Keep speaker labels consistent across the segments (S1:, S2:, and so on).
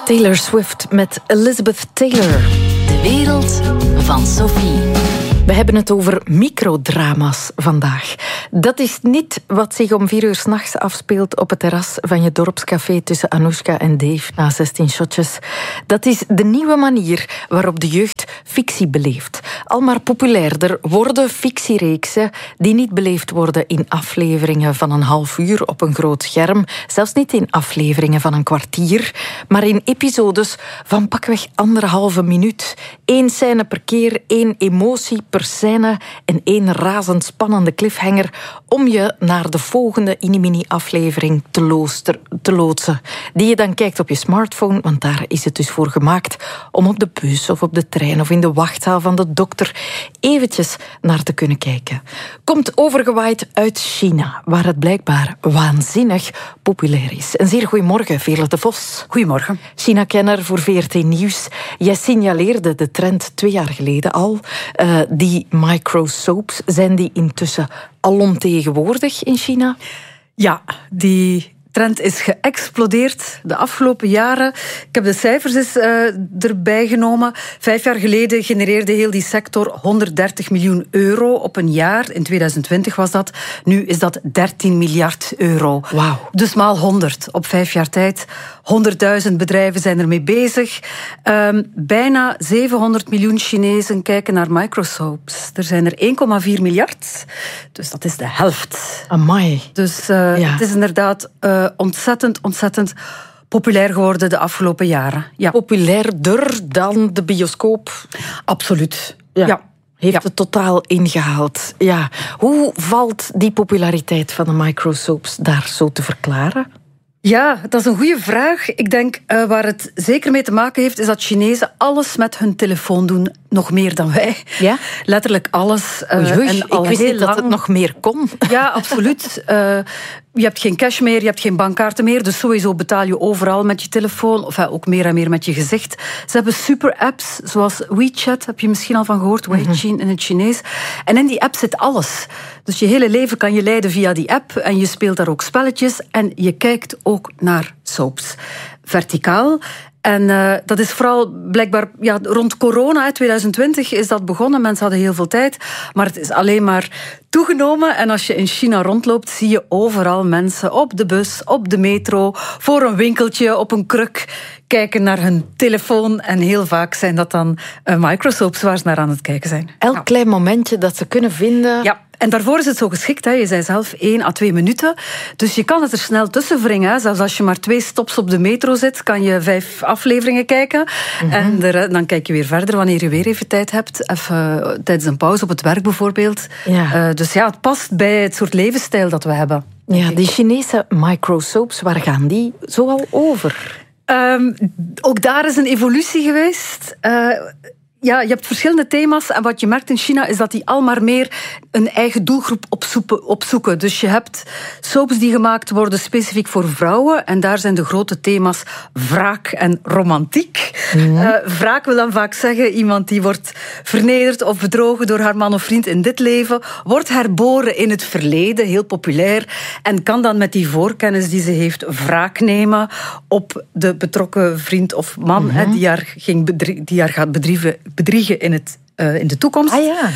S1: Taylor Swift met Elizabeth Taylor.
S2: De wereld van Sophie.
S1: We hebben het over microdrama's vandaag. Dat is niet wat zich om 4 uur 's nachts afspeelt op het terras van je dorpscafé tussen Anoushka en Dave na 16 shotjes. Dat is de nieuwe manier waarop de jeugd fictie beleeft. Al maar populairder worden fictiereeksen die niet beleefd worden in afleveringen van een half uur op een groot scherm, zelfs niet in afleveringen van een kwartier, maar in episodes van pakweg 1,5 minuut. 1 scène per keer, 1 emotie per scène en 1 razendspannende cliffhanger om je naar de volgende mini-aflevering te loodsen. Die je dan kijkt op je smartphone, want daar is het dus voor gemaakt om op de bus of op de trein of in de wachtzaal van de dokter eventjes naar te kunnen kijken. Komt overgewaaid uit China, waar het blijkbaar waanzinnig populair is. Een zeer goedemorgen, Veerle de Vos.
S3: Goedemorgen.
S1: China-kenner voor VRT Nieuws. Jij signaleerde de trend 2 jaar geleden al. Die microsoaps, zijn die intussen alomtegenwoordig in China?
S3: Ja, die trend is geëxplodeerd de afgelopen jaren. Ik heb de cijfers eens erbij genomen. 5 jaar geleden genereerde heel die sector 130 miljoen euro op een jaar. In 2020 was dat. Nu is dat 13 miljard euro.
S1: Wauw.
S3: Dus maal 100 op 5 jaar tijd. 100.000 bedrijven zijn ermee bezig. Bijna 700 miljoen Chinezen kijken naar microsoaps. Er zijn er 1,4 miljard. Dus dat is de helft.
S1: Amai.
S3: Dus het is inderdaad ontzettend populair geworden de afgelopen jaren. Ja.
S1: Populairder dan de bioscoop?
S3: Absoluut.
S1: Ja. Heeft het totaal ingehaald. Ja. Hoe valt die populariteit van de microsoaps daar zo te verklaren?
S3: Ja, dat is een goede vraag. Ik denk waar het zeker mee te maken heeft, is dat Chinezen alles met hun telefoon doen, nog meer dan wij.
S1: Ja?
S3: Letterlijk alles.
S1: Ik wist niet dat het nog meer kon.
S3: Ja, absoluut. Je hebt geen cash meer, je hebt geen bankkaarten meer, dus sowieso betaal je overal met je telefoon, of ook meer en meer met je gezicht. Ze hebben super-apps, zoals WeChat, heb je misschien al van gehoord, Weixin in het Chinees. En in die app zit alles. Dus je hele leven kan je leiden via die app en je speelt daar ook spelletjes en je kijkt ook naar soaps. Verticaal. En dat is vooral blijkbaar rond corona, 2020, is dat begonnen. Mensen hadden heel veel tijd, maar het is alleen maar toegenomen. En als je in China rondloopt, zie je overal mensen op de bus, op de metro, voor een winkeltje, op een kruk, kijken naar hun telefoon. En heel vaak zijn dat dan microsoaps waar ze naar aan het kijken zijn.
S1: Elk klein momentje dat ze kunnen vinden.
S3: Ja. En daarvoor is het zo geschikt, hè. Je zei zelf 1 à 2 minuten. Dus je kan het er snel tussen wringen. Hè. Zelfs als je maar 2 stops op de metro zit, kan je 5 afleveringen kijken. En dan kijk je weer verder wanneer je weer even tijd hebt. Even tijdens een pauze op het werk bijvoorbeeld.
S1: Ja.
S3: Dus ja, het past bij het soort levensstijl dat we hebben.
S1: Ja, die Chinese microsoaps, waar gaan die zo al over?
S3: Ook daar is een evolutie geweest. Ja, je hebt verschillende thema's en wat je merkt in China is dat die al maar meer een eigen doelgroep opzoeken. Dus je hebt soaps die gemaakt worden specifiek voor vrouwen en daar zijn de grote thema's wraak en romantiek. Wraak wil dan vaak zeggen iemand die wordt vernederd of bedrogen door haar man of vriend in dit leven, wordt herboren in het verleden, heel populair, en kan dan met die voorkennis die ze heeft wraak nemen op de betrokken vriend of man die haar gaat bedriegen in de toekomst.
S1: Ah ja.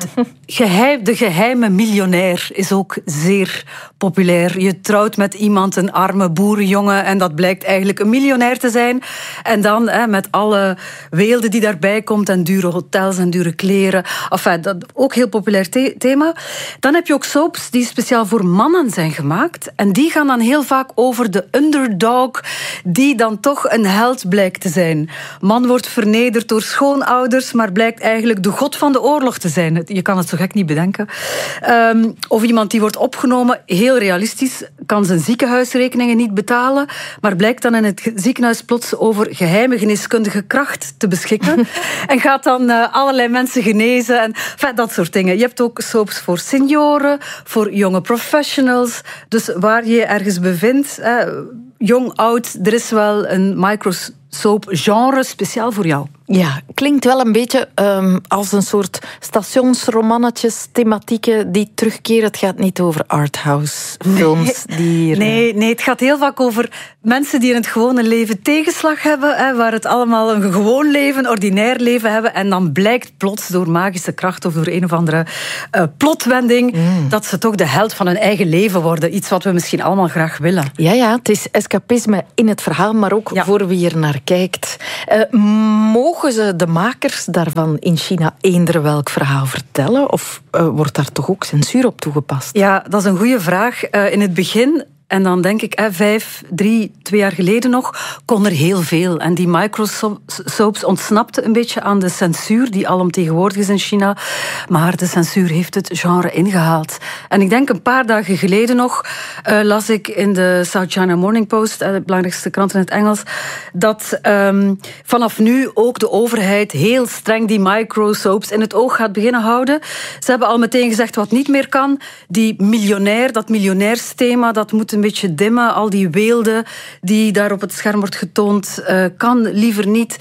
S3: De geheime miljonair is ook zeer populair. Je trouwt met iemand, een arme boerenjongen, en dat blijkt eigenlijk een miljonair te zijn. En dan met alle weelde die daarbij komt en dure hotels en dure kleren. Enfin, dat ook heel populair thema. Dan heb je ook soaps die speciaal voor mannen zijn gemaakt. En die gaan dan heel vaak over de underdog, die dan toch een held blijkt te zijn. Man wordt vernederd door schoonouders, maar blijkt eigenlijk de god van de oorlog te zijn. Je kan het zo gek niet bedenken. Of iemand die wordt opgenomen, heel realistisch, kan zijn ziekenhuisrekeningen niet betalen, maar blijkt dan in het ziekenhuis plots over geheime geneeskundige kracht te beschikken. En gaat dan allerlei mensen genezen. En dat soort dingen. Je hebt ook soaps voor senioren, voor jonge professionals. Dus waar je ergens bevindt, jong, oud, er is wel een microsoap genre speciaal voor jou.
S1: Ja, klinkt wel een beetje als een soort stationsromannetjes, thematieken die terugkeren. Het gaat niet over arthouse films.
S3: Nee, het gaat heel vaak over mensen die in het gewone leven tegenslag hebben, waar het allemaal een gewoon leven, ordinair leven hebben. En dan blijkt plots door magische kracht of door een of andere plotwending dat ze toch de held van hun eigen leven worden. Iets wat we misschien allemaal graag willen.
S1: Ja, het is escapisme in het verhaal, maar ook voor wie er naar kijkt. Mogen ze de makers daarvan in China eender welk verhaal vertellen? Of wordt daar toch ook censuur op toegepast?
S3: Ja, dat is een goede vraag. In het begin... En dan denk ik, 2 jaar geleden nog, kon er heel veel. En die microsoaps ontsnapten een beetje aan de censuur die alomtegenwoordig is in China. Maar de censuur heeft het genre ingehaald. En ik denk een paar dagen geleden nog las ik in de South China Morning Post, de belangrijkste krant in het Engels, dat vanaf nu ook de overheid heel streng die microsoaps in het oog gaat beginnen houden. Ze hebben al meteen gezegd wat niet meer kan. Dat miljonairsthema, dat moet een beetje dimmen. Al die weelde die daar op het scherm wordt getoond, kan liever niet.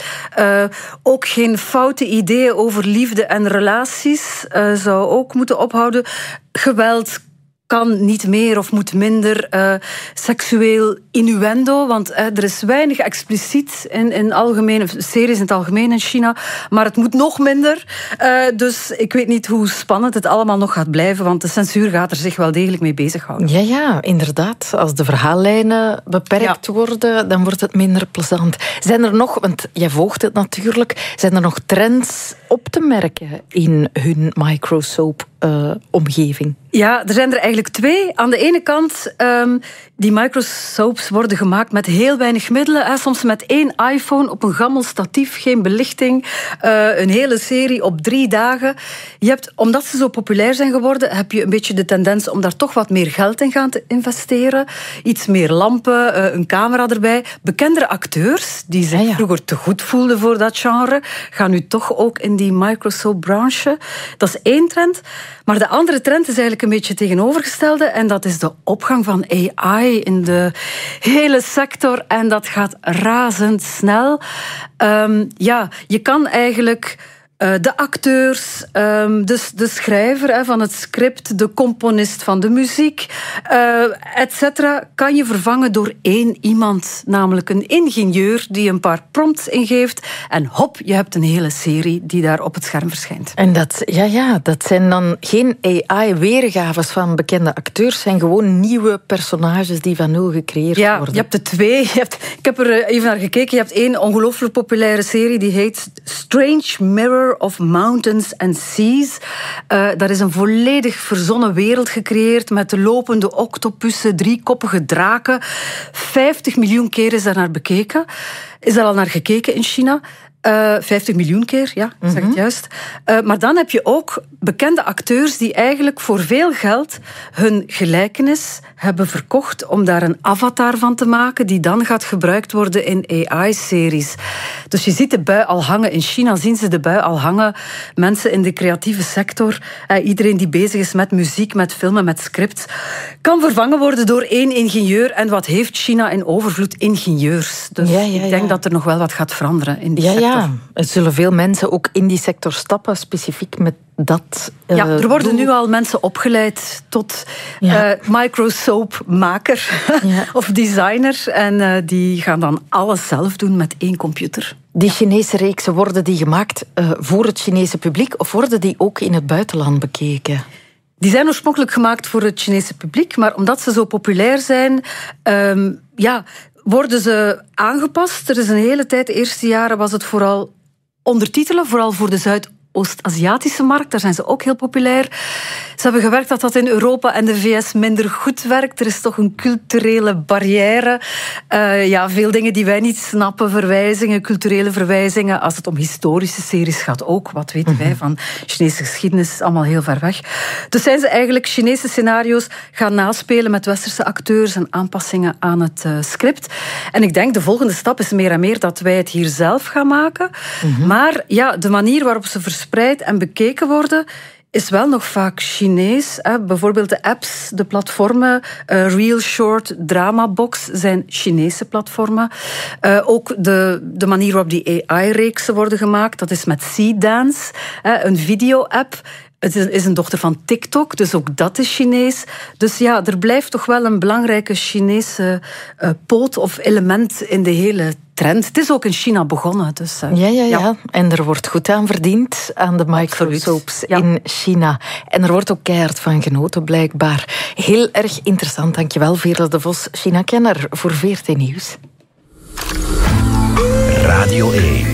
S3: Ook geen foute ideeën over liefde en relaties zou ook moeten ophouden. Geweld kan niet meer of moet minder. Seksueel innuendo, want er is weinig expliciet in algemene series in het algemeen in China, maar het moet nog minder. Dus ik weet niet hoe spannend het allemaal nog gaat blijven, want de censuur gaat er zich wel degelijk mee bezighouden.
S1: Ja, inderdaad. Als de verhaallijnen beperkt worden, dan wordt het minder plezant. Zijn er nog, want jij volgt het natuurlijk, zijn er nog trends op te merken in hun microsoap-omgeving?
S3: Ja, er zijn er eigenlijk 2. Aan de ene kant, die microsoaps worden gemaakt met heel weinig middelen. Soms met 1 iPhone op een gammel statief, geen belichting. Een hele serie op 3 dagen. Omdat ze zo populair zijn geworden, heb je een beetje de tendens om daar toch wat meer geld in gaan te investeren. Iets meer lampen, een camera erbij. Bekendere acteurs, die zich vroeger te goed voelden voor dat genre, gaan nu toch ook in die microsoap-branche. Dat is 1 trend. Maar de andere trend is eigenlijk een beetje tegenovergestelde. En dat is de opgang van AI in de hele sector. En dat gaat razendsnel. Je kan eigenlijk de acteurs, de schrijver van het script, de componist van de muziek, et cetera, kan je vervangen door 1 iemand. Namelijk een ingenieur die een paar prompts ingeeft. En hop, je hebt een hele serie die daar op het scherm verschijnt.
S1: En dat zijn dan geen AI-weergaves van bekende acteurs, zijn gewoon nieuwe personages die van nul gecreëerd worden.
S3: Ja, je hebt er 2. Ik heb er even naar gekeken. Je hebt 1 ongelooflijk populaire serie die heet Strange Mirror of Mountains and Seas. Daar is een volledig verzonnen wereld gecreëerd met de lopende octopussen, 3-koppige draken. 50 miljoen keer is daar naar bekeken. Is daar al naar gekeken in China? 50 miljoen keer, ja, zeg het juist. Maar dan heb je ook bekende acteurs die eigenlijk voor veel geld hun gelijkenis hebben verkocht om daar een avatar van te maken die dan gaat gebruikt worden in AI-series. Dus je ziet de bui al hangen. In China zien ze de bui al hangen. Mensen in de creatieve sector, iedereen die bezig is met muziek, met filmen, met scripts, kan vervangen worden door 1 ingenieur. En wat heeft China in overvloed? Ingenieurs. Dus ik denk dat er nog wel wat gaat veranderen in die sector.
S1: Ja, er zullen veel mensen ook in die sector stappen, specifiek met dat.
S3: Er worden nu al mensen opgeleid tot microsoap-maker of designer. En die gaan dan alles zelf doen met 1 computer.
S1: Die Chinese reeksen, worden die gemaakt voor het Chinese publiek of worden die ook in het buitenland bekeken?
S3: Die zijn oorspronkelijk gemaakt voor het Chinese publiek, maar omdat ze zo populair zijn, worden ze aangepast. Er is een hele tijd, de eerste jaren was het vooral ondertitelen, vooral voor de Zuidoost-Aziatische markt. Daar zijn ze ook heel populair. Ze hebben gewerkt dat in Europa en de VS minder goed werkt. Er is toch een culturele barrière. Veel dingen die wij niet snappen, verwijzingen, culturele verwijzingen. Als het om historische series gaat ook. Wat weten wij van Chinese geschiedenis? Is allemaal heel ver weg. Dus zijn ze eigenlijk Chinese scenario's gaan naspelen met westerse acteurs en aanpassingen aan het script. En ik denk de volgende stap is meer en meer dat wij het hier zelf gaan maken. Maar de manier waarop ze verspreid en bekeken worden is wel nog vaak Chinees. Bijvoorbeeld de apps, de platformen, Real Short, Dramabox zijn Chinese platformen. Ook de manier waarop die AI-reeksen worden gemaakt, dat is met C-Dance, een video-app. Het is een dochter van TikTok, dus ook dat is Chinees. Dus ja, er blijft toch wel een belangrijke Chinese poot of element in de hele trend. Het is ook in China begonnen. Dus,
S1: Ja. En er wordt goed aan verdiend aan de microsoaps in China. En er wordt ook keihard van genoten, blijkbaar. Heel erg interessant. Dankjewel, Veerle de Vos, China-kenner voor VRT Nieuws.
S4: Radio 1.